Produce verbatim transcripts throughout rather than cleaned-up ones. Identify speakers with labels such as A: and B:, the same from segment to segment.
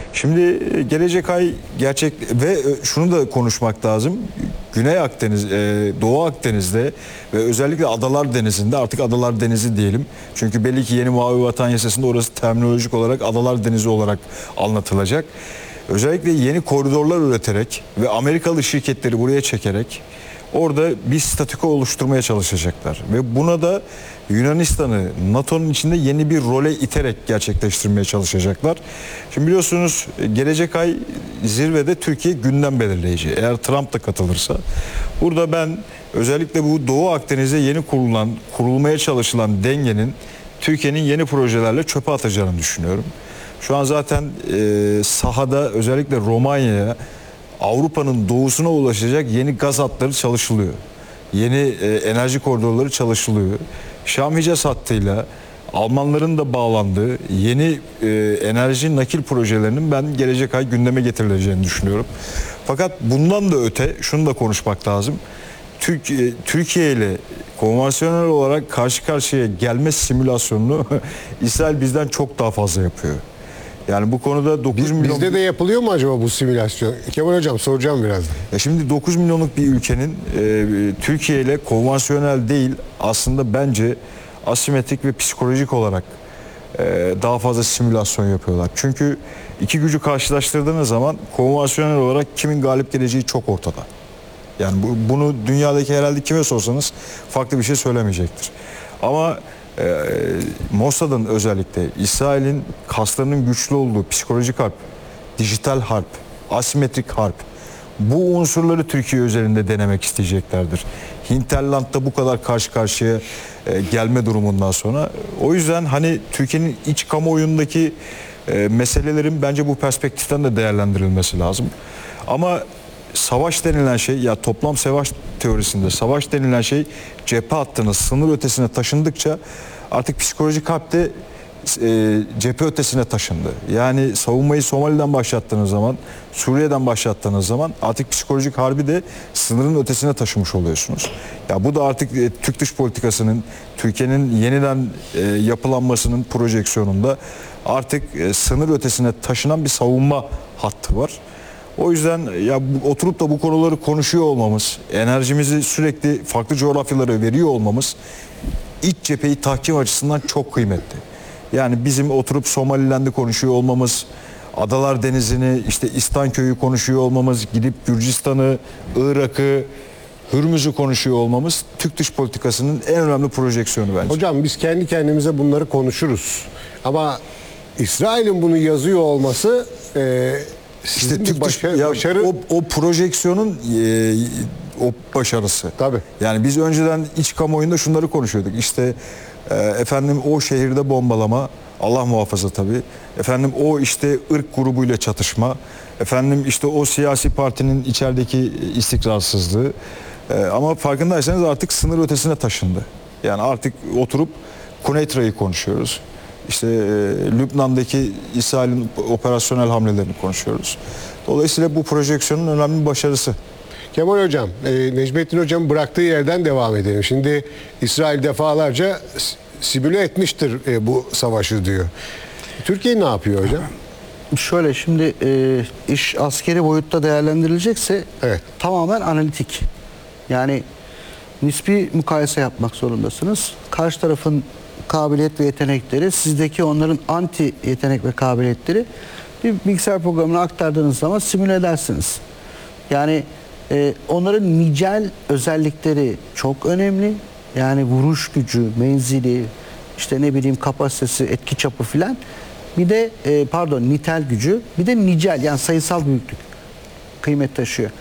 A: Şimdi gelecek ay gerçek ve şunu da konuşmak lazım. Güney Akdeniz, Doğu Akdeniz'de ve özellikle Adalar Denizi'nde, artık Adalar Denizi diyelim. Çünkü belli ki yeni Mavi Vatan Yasası'nda orası terminolojik olarak Adalar Denizi olarak anlatılacak. Özellikle yeni koridorlar üreterek ve Amerikalı şirketleri buraya çekerek orada bir statüko oluşturmaya çalışacaklar. Ve buna da Yunanistan'ı NATO'nun içinde yeni bir role iterek gerçekleştirmeye çalışacaklar. Şimdi biliyorsunuz gelecek ay zirvede Türkiye gündem belirleyici. Eğer Trump da katılırsa. Burada ben özellikle bu Doğu Akdeniz'e yeni kurulan, kurulmaya çalışılan dengenin Türkiye'nin yeni projelerle çöpe atacağını düşünüyorum. Şu an zaten e, sahada özellikle Romanya'ya, Avrupa'nın doğusuna ulaşacak yeni gaz hatları çalışılıyor. Yeni e, enerji koridorları çalışılıyor. Şam Hicaz hattıyla Almanların da bağlandığı yeni e, enerji nakil projelerinin ben gelecek ay gündeme getirileceğini düşünüyorum. Fakat bundan da öte şunu da konuşmak lazım. Türkiye, Türkiye ile konvansiyonel olarak karşı karşıya gelme simülasyonunu İsrail bizden çok daha fazla yapıyor. Yani bu konuda dokuz
B: Biz,
A: milyon...
B: Bizde de yapılıyor mu acaba bu simülasyon? Kemal Hocam soracağım birazdan.
A: Ya şimdi dokuz milyonluk bir ülkenin e, Türkiye ile konvansiyonel değil, aslında bence asimetrik ve psikolojik olarak e, daha fazla simülasyon yapıyorlar. Çünkü iki gücü karşılaştırdığınız zaman konvansiyonel olarak kimin galip geleceği çok ortada. Yani bu, bunu dünyadaki herhalde kime sorsanız farklı bir şey söylemeyecektir. Ama e, Mossad'ın özellikle İsrail'in kaslarının güçlü olduğu psikolojik harp, dijital harp, asimetrik harp, bu unsurları Türkiye üzerinde denemek isteyeceklerdir. Hinterland'da bu kadar karşı karşıya e, gelme durumundan sonra. O yüzden hani Türkiye'nin iç kamuoyundaki e, meselelerin bence bu perspektiften de değerlendirilmesi lazım. Ama savaş denilen şey, ya toplam savaş teorisinde savaş denilen şey cephe hattının sınır ötesine taşındıkça artık psikolojik harp de e, cephe ötesine taşındı. Yani savunmayı Somali'den başlattığınız zaman, Suriye'den başlattığınız zaman artık psikolojik harbi de sınırın ötesine taşımış oluyorsunuz. Ya bu da artık e, Türk dış politikasının, Türkiye'nin yeniden e, yapılanmasının projeksiyonunda artık e, sınır ötesine taşınan bir savunma hattı var. O yüzden ya oturup da bu konuları konuşuyor olmamız, enerjimizi sürekli farklı coğrafyalara veriyor olmamız iç cepheyi tahkim açısından çok kıymetli. Yani bizim oturup Somaliland'ı konuşuyor olmamız, Adalar Denizi'ni, işte İstanköy'ü konuşuyor olmamız, gidip Gürcistan'ı, Irak'ı, Hürmüz'ü konuşuyor olmamız Türk dış politikasının en önemli projeksiyonu bence.
B: Hocam biz kendi kendimize bunları konuşuruz. Ama İsrail'in bunu yazıyor olması e,
A: İşte Türk dış,
B: başarı,
A: ya,
B: başarı...
A: O, o projeksiyonun e, o başarısı.
B: Tabii.
A: Yani biz önceden iç kamuoyunda şunları konuşuyorduk. İşte e, efendim o şehirde bombalama, Allah muhafaza tabii. Efendim o işte ırk grubuyla çatışma. Efendim işte o siyasi partinin içerideki istikrarsızlığı. E, ama farkındaysanız artık sınır ötesine taşındı. Yani artık oturup Kunetra'yı konuşuyoruz. İşte e, Lübnan'daki İsrail'in operasyonel hamlelerini konuşuyoruz. Dolayısıyla bu projeksiyonun önemli bir başarısı.
B: Kemal Hocam, e, Necmettin Hocam bıraktığı yerden devam edelim. Şimdi İsrail defalarca simüle etmiştir e, bu savaşı diyor. Türkiye ne yapıyor hocam?
C: Şöyle şimdi e, iş askeri boyutta değerlendirilecekse
B: Evet.
C: tamamen analitik. Yani nispi mukayese yapmak zorundasınız. Karşı tarafın kabiliyet ve yetenekleri, sizdeki onların anti yetenek ve kabiliyetleri bir bilgisayar programına aktardığınız zaman simüle edersiniz. Yani e, onların nicel özellikleri çok önemli. Yani vuruş gücü, menzili, işte ne bileyim kapasitesi, etki çapı filan. Bir de e, pardon nitel gücü, bir de nicel yani sayısal büyüklük kıymet taşıyor.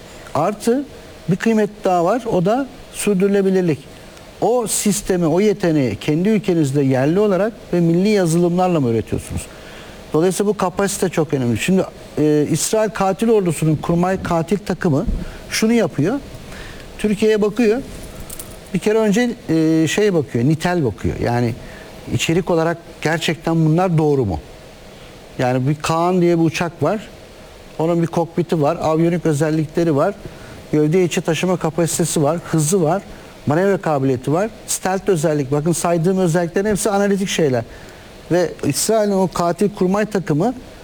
C: Artı bir kıymet daha var, o da sürdürülebilirlik. O sistemi, o yeteneği kendi ülkenizde yerli olarak ve milli yazılımlarla mı üretiyorsunuz? Dolayısıyla bu kapasite çok önemli. Şimdi e, İsrail katil ordusunun kurmay katil takımı şunu yapıyor. Türkiye'ye bakıyor. Bir kere önce e, şeye bakıyor, nitel bakıyor. Yani içerik olarak gerçekten bunlar doğru mu? Yani bir Kaan diye bir uçak var. Onun bir kokpiti var, aviyonik özellikleri var. Gövde içi taşıma kapasitesi var, hızı var. Manevra kabiliyeti var. Stealth özellik. Bakın saydığım özelliklerin hepsi analitik şeyler. Ve İsrail'in o katil kurmay takımı